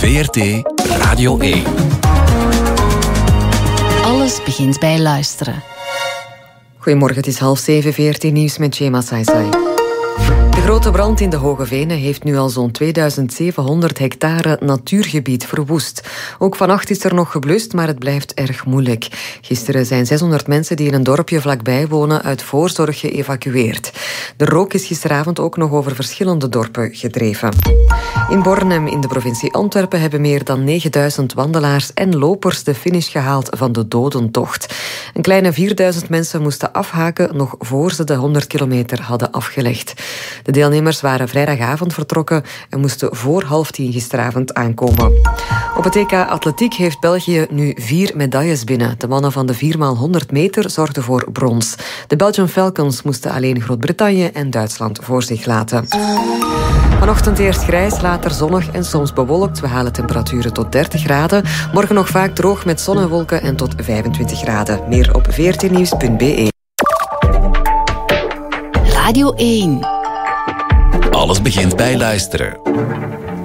VRT Radio 1. Alles begint bij luisteren. Goedemorgen, het is 6:30 VRT Nieuws met Jema Saisai. De grote brand in de Hoge Venen heeft nu al zo'n 2700 hectare natuurgebied verwoest. Ook vannacht is er nog geblust, maar het blijft erg moeilijk. Gisteren zijn 600 mensen die in een dorpje vlakbij wonen uit voorzorg geëvacueerd. De rook is gisteravond ook nog over verschillende dorpen gedreven. In Bornem in de provincie Antwerpen hebben meer dan 9000 wandelaars en lopers de finish gehaald van de dodentocht. Een kleine 4000 mensen moesten afhaken nog voor ze de 100 kilometer hadden afgelegd. De deelnemers waren vrijdagavond vertrokken en moesten voor 9:30 gisteravond aankomen. Op het EK Atletiek heeft België nu 4 medailles binnen. De mannen van de 4x100 meter zorgden voor brons. De Belgian Falcons moesten alleen Groot-Brittannië en Duitsland voor zich laten. Vanochtend eerst grijs, later zonnig en soms bewolkt. We halen temperaturen tot 30 graden. Morgen nog vaak droog met zon en wolken en tot 25 graden. Meer op vrtnieuws.be. Radio 1. Alles begint bij luisteren.